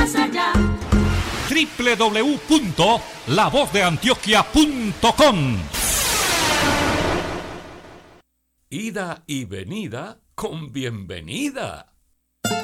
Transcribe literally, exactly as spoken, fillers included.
más allá. doble u doble u doble u punto la voz de antioquia punto com. Ida y venida con bienvenida.